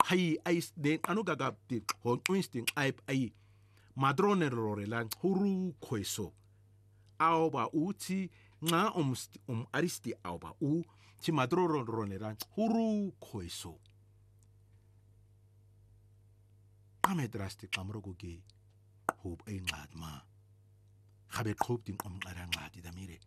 hai de anu gaga de hon instinct ai madrone rorelan huru kweso auba uti nga aristi auba u ti madrone ronelan huru kweso ame drastic amrogoge hoop ein laat ma gabe koop din om arang laat di damire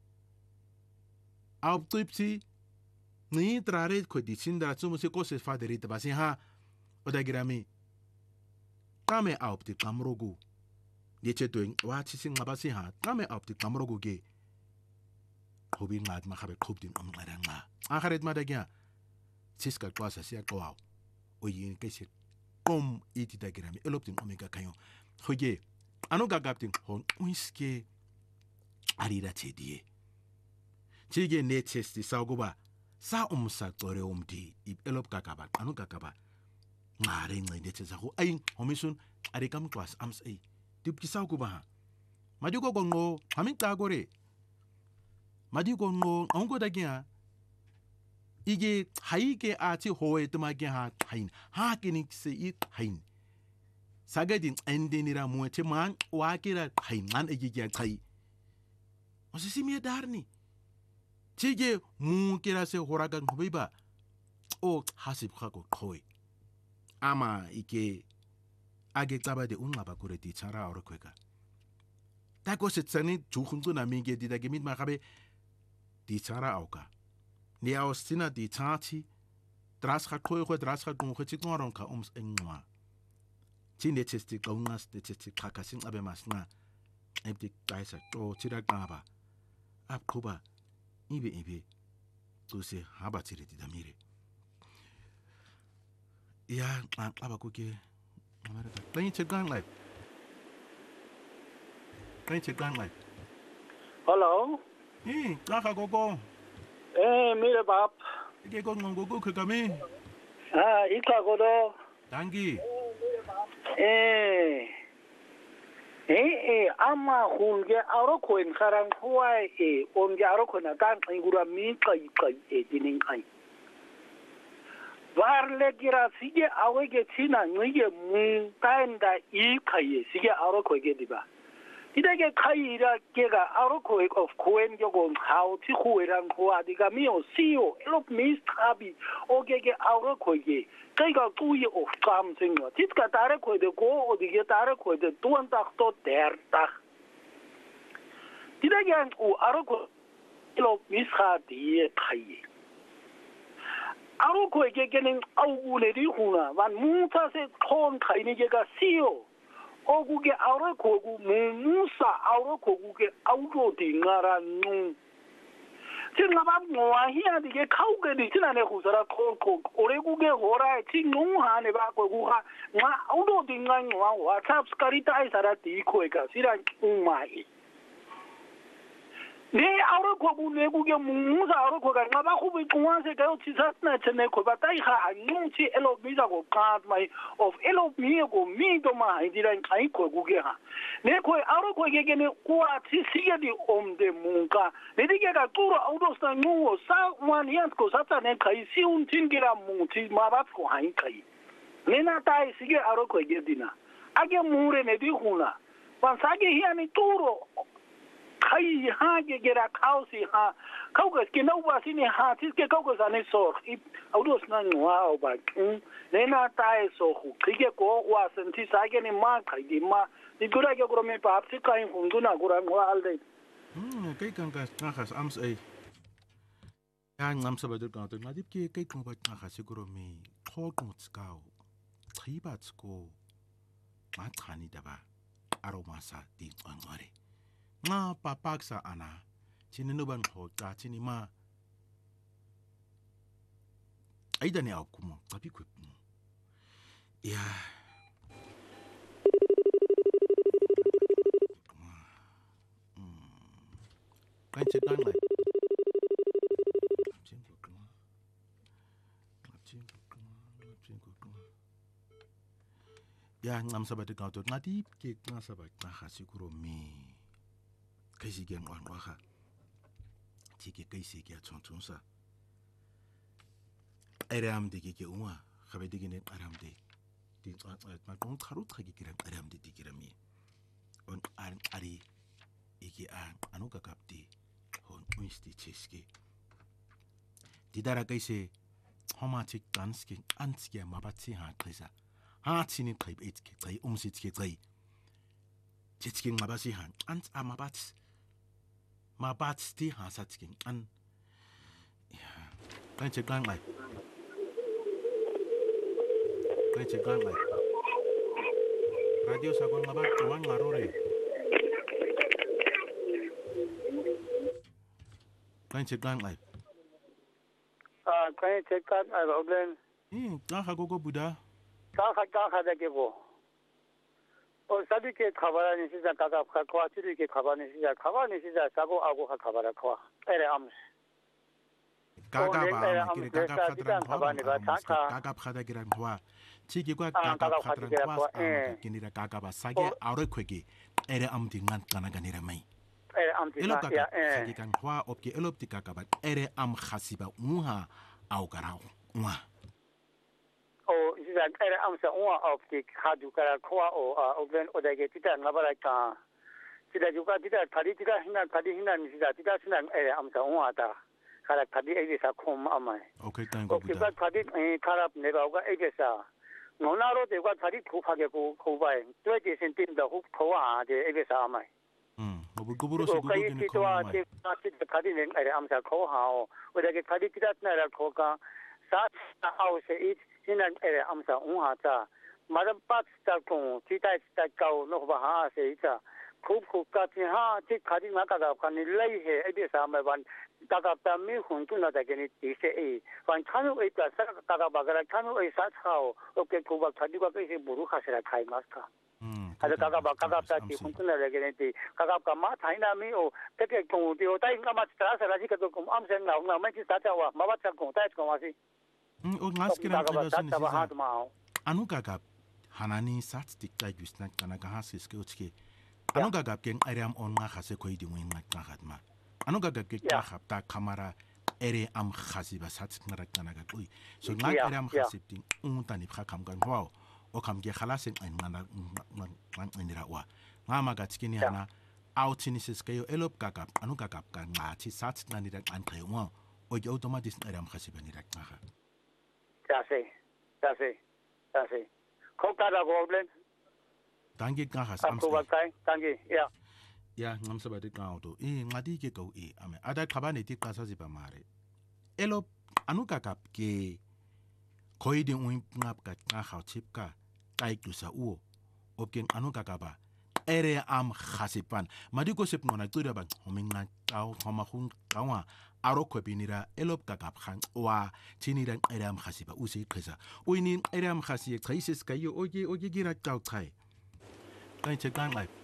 au tipsi ni trare ko di sinda tsumu se kose faderita basi ha odagirami kame au di kamrogo yeche doing wa ti sing basi ha kame au di kamrogo ge hobi laat ma gabe koop din om arang la agaret ma dagya siska kwasa sia kwao oyin kese kom iti dagirami eloptin omega kayo hoge anu gagaptin hon uiske arira tedie chige ne testi saugoba sa umsa tore umdi elop gagaba anu gagaba ngare ngene tesa ho ai homisun arikam klas ams ai dipki saugoba majugo gongo hamin tagore majugo gongo ongo dagia 이게 하이게 아치 호에 뜨마게 하인 하기닉스 이 하인 사게딘 엔딘이라 무에체만 와기라 하인만 이기게 차이 어시시미에 다르니 지게 무기라세 호라간 호비바 오 하십하고 거의 아마 이게 아게 잡아대 운나바 그래디 차라 어르괴가 다고set사니 주훈도 나미게 디다게 밑마가베 디차라 아우가 ni austina di tati dras gaat kooi dras gaat gongo chik ngoron ka ums engwa chine chesti gongas de chesti kakasin abe masna ebdi kaisa to chira gaba ap kuba ibe to se haba chiri di damire ya aba kuke amerika tani chegang live hello kaka gogo mire bab. Ike ko ngongo ko kami. Ika godo. Dangi. Ama hunge aro ko en kharang huai onge aro ko na kan ngura mi kai dinin kai. Varle gira sige awege china ngige mu kaenda I kai sige aro ko ge diba. 이게 카이라 게가 아로코에 of 코엔 요건 하우 티 후에랑 코아디가 미오 시오 일롭 미스타비 오게게 아로코게 그가 두이 of 감생거 티가 다르 코데 고 어디게 다르 코데 두안닥도 데르닥 이게 우 아로코 일롭 미스카디 카이 아로코에게는 아우레리 후나 완 무타세 콘 카이니게가 시오 오구게 아우라 고구 무무사 아우라 고구게 아우로 딩아라누 진나밥 모아히야 디게 카우게 디나네 후사라 콜콜 오레구게 호라에 팅농하네 바고구가 나 아우로 딩아 노아 와탑 스카리타 이사라 디코에가 시란 우마이 네 아우라 고구 내구게 무무사 아우라 고가 나바 후비 중앙세 가요 지사스나 체네 고바타이하 안농치 엘로비자고 카드마이 of 엘로미고 미도마 이디란 카이 고구게하 네 코에 아우라 고게게네 고아 치시게디 옴데 뭉가 네디게가 ту로 아우도스타 누오 사완이안코 사타네 카이 시운 팅기라 뭉치 마바코 하이 카이 네나타이 시게 아우라 고게디나 아게 무레 네디 후나 반사게 히아니 ту로 카이 하게 게라 카우시 하 카우가 스키노바시니 하 티스게 카우가 안에 소 아우도스나 노아오 바 네나 타에소 후 그게 고와 센티 사게니 마 카이디 마 이거라게 그러면 밥시 카인 훈두나 고랑 와 알데 kay kangkas nakas ams ay yan ngam sa badul kanto ngadip ki kay kung bat nakas siguro may kogong tskaw tribat ko matani daba aromasa di angore nga papaksa ana chininuban hota chinima aida ni akumo tapi ko ya kan cetan lai ya ngam sabat ka to ngati ke nga sabat na siguro mi kasi gen wan waha tike kasi ke chonchonsa eram de ke uma khabe digine qaramde din ma kon kharut khagi kiram qaramde digirami on ari iki anu kakapti hon unsti cheski didara kaise homachi kanski anski mabati ha krisa ha chini qaib etki qai umsitki qai chitkin mabasi han ant mabats ti ha satkin an kan cheklan lai radio sagon ngaba tuan ngarore kan cheklan lai kan cheklan ai problem ka hago buda ka dake go और सभी के खबर नहीं सीधा काका खवा चुरी के खबर नहीं सीधा सागो आगो का खबर खवा अरे हम काका खदा गिरन खवा चिकी को काका खदा खवा किनिरा काका बा सागे आरो खोगी अरे हम दिंगान तना गनिरा मै अरे हम एलो काका सागे kan खवा ओके एलो ति काका बा अरे हम खसिबा मुहा आउ कराउ मुहा o sida era amsa uwa opti khadu kara khwa o oglen odage tita ngabara ka sida juga tita thadi hina sida tita sina era amsa uwa ta kara thadi ege sa khom amai okay thank you okay but thadi kharap ne ba ga ege sa nonaro de ga thadi khupage ko bai twe de sen tin da hu khowa de ege sa amai obu guburo se gugo ni ko amai thadi ne era amsa kho ha o odage thadi tita na ra kho ka sa au se it Sina era amsa unhata madam pat sta kon tita sta kau no ba ha se ita khub ka ti ha ti khadi ma ka ka ni lai he ai sa ma ban ta ka ta mi hun tu na da ke ni ti se e ban khanu e ta sa ka ka ba ga khanu e sa chao o ke ku ba khadi ba ke se buru kha se ra khai mas ka ada ka ba ka ta ti hun tu na da ke ni ti ka ma thai na mi o te ke ko ti o tai ka ma tra sa ra ji ka to kum am se na ma ti sa cha wa ma ba cha ko ta ko ma si o ngaskira anu gagap hanani sat tikta gusna kana ga hasis ke utske anu gagap ken ariam on nga khase ko idi win nga khatma anu gagap ke khap ta kamera ere am khasi ba sat ngara kana ga oi so nga ariam khasip ting tani kha kam gan wow o kam ge khalasen an nga ngira wa nga ma ga tskini ana outinisis ke yo elop gagap anu gagap ka nga ti sat ngani da an khe wa o ge automatic ariam khasi ba ni ra nga Ya sé. Kokara goblin. Danke kahas Danke, ya. Ya ngam sabade kauto. Ngadi ke kau ame. Ada kabane ti kasa si pamare. Elo anu kakap ke koi di uin ngap ka kahau chip ka kai kusa uo. Opken anu kakaba. Ere am khasipan. Madi ko sep ngona tuira ban. Hominga kau homahun kawa. Aro ko binira elop kakap khan wa chinira eram khasiba usi khisa uinin eram khasi khaisis kayo oge gira tau khai kai chekan lai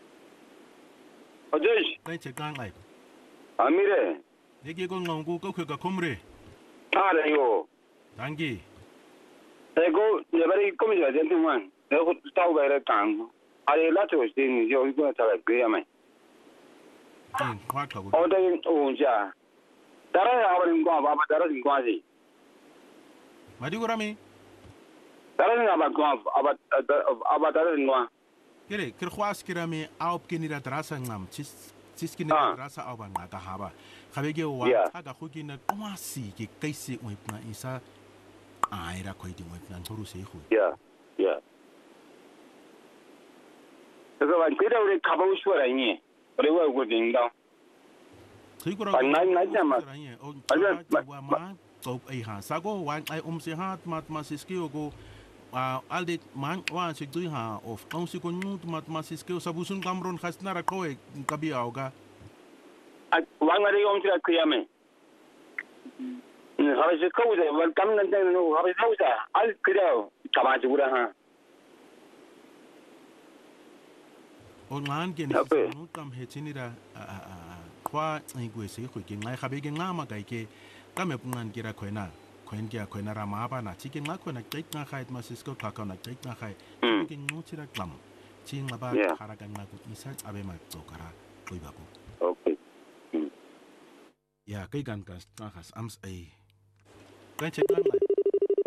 Ojesh kai chekan lai Amire yege ko ngongu ko ka komre Tare yo dangi ego nebari komi ja den tuman ego tau ga ra kang ale la to sin yo ko ta la ge amai kwa ka go Oda o ja Dara awarin ko baba dara din ko aji madi gorami dara din aba ko aba dara din ko kire kir khwas kirami aup kinira drasa ngam cis kinira drasa aban na ka haba khabege wa aga khugina kwasi ki kaisi uipna isa aira khoidi uipna horu se khu ya eso van kira ure khabu shwara ni ore wa go ding da ngai chama wa ma to ai ha sago wan ai se hat mat masiski go alde man wa se tu ha of si ko nut mat masiski sabusun kamron khasna ra ko kabi auga wan ari se kriyame ha se ko de wan kam nan no ha se al kriyo kama jura ha ngan ke ni nut kam he chinira kwa ngwe se khu ke ngai khabe ke ngama kai ke ka me pungan kira khoina khoina ra ma ba na chi ke nga khona tek nga khait ma sisko ka ka na tek nga khai ke ngu chira klam chi nga ba khara kan na ku isa abe ma to kara koi ba ko okay ya kai kan ka khas ams ai kan che kan lai